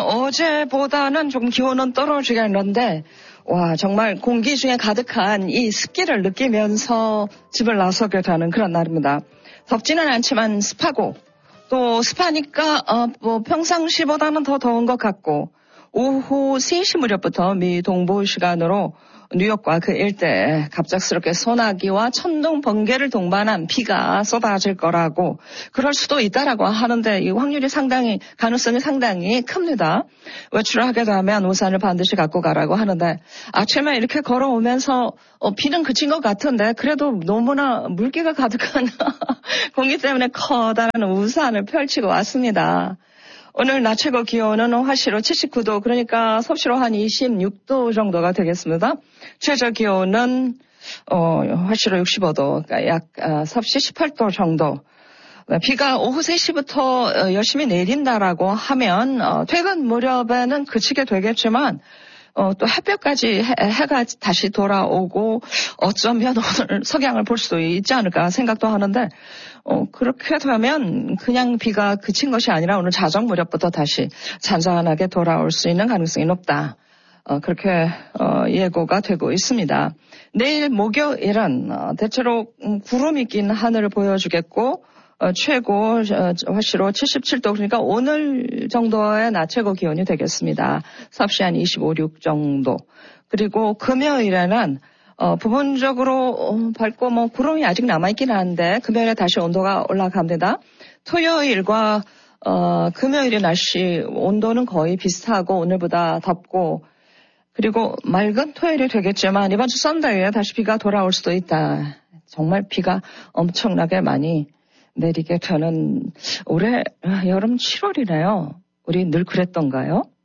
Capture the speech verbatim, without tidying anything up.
어제보다는 조금 기온은 떨어지겠는데, 와, 정말 공기 중에 가득한 이 습기를 느끼면서 집을 나서게 되는 그런 날입니다. 덥지는 않지만 습하고, 또 습하니까, 어, 뭐 평상시보다는 더 더운 것 같고, 오후 세 시 무렵부터 미 동부 시간으로 뉴욕과 그 일대에 갑작스럽게 소나기와 천둥 번개를 동반한 비가 쏟아질 거라고, 그럴 수도 있다라고 하는데 이 확률이 상당히, 가능성이 상당히 큽니다. 외출을 하게 되면 우산을 반드시 갖고 가라고 하는데, 아침에 이렇게 걸어오면서 어, 비는 그친 것 같은데 그래도 너무나 물기가 가득한 공기 때문에 커다란 우산을 펼치고 왔습니다. 오늘 낮 최고 기온은 화씨로 칠십구 도, 그러니까 섭씨로 한 이십육 도 정도가 되겠습니다. 최저 기온은 어, 화씨로 육십오 도, 그러니까 약 어, 섭씨 십팔 도 정도. 비가 오후 세 시부터 열심히 내린다라고 하면 어, 퇴근 무렵에는 그치게 되겠지만 어, 또 햇볕까지 해, 해가 다시 돌아오고 어쩌면 오늘 석양을 볼 수도 있지 않을까 생각도 하는데 어, 그렇게 되면 그냥 비가 그친 것이 아니라 오늘 자정 무렵부터 다시 잔잔하게 돌아올 수 있는 가능성이 높다. 어, 그렇게 어, 예고가 되고 있습니다. 내일 목요일은 어, 대체로 음, 구름이 낀 하늘을 보여주겠고 어, 최고 어, 화씨로 칠십칠 도, 그러니까 오늘 정도의 낮 최고 기온이 되겠습니다. 섭씨 한 이십오, 육 정도. 그리고 금요일에는 어, 부분적으로 어, 밝고 뭐 구름이 아직 남아있긴 한데 금요일에 다시 온도가 올라갑니다. 토요일과 어, 금요일의 날씨 온도는 거의 비슷하고 오늘보다 덥고, 그리고 맑은 토요일이 되겠지만 이번 주 썬데이에 다시 비가 돌아올 수도 있다. 정말 비가 엄청나게 많이 내리게 되는 올해 여름 칠월이네요. 우리 늘 그랬던가요?